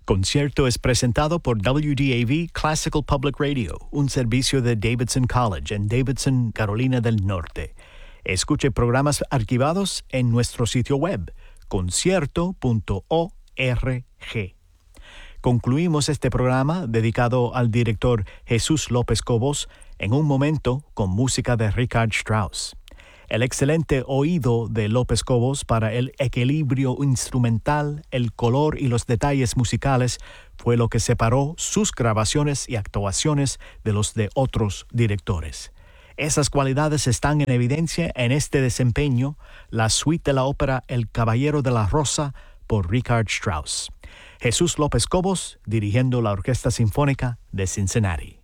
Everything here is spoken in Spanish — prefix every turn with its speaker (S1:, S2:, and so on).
S1: Concierto es presentado por WDAV Classical Public Radio, un servicio de Davidson College en Davidson, Carolina del Norte. Escuche programas archivados en nuestro sitio web, concierto.org. Concluimos este programa dedicado al director Jesús López Cobos en un momento con música de Richard Strauss. El excelente oído de López Cobos para el equilibrio instrumental, el color y los detalles musicales fue lo que separó sus grabaciones y actuaciones de los de otros directores. Esas cualidades están en evidencia en este desempeño, la suite de la ópera El Caballero de la Rosa por Richard Strauss. Jesús López Cobos dirigiendo la Orquesta Sinfónica de Cincinnati.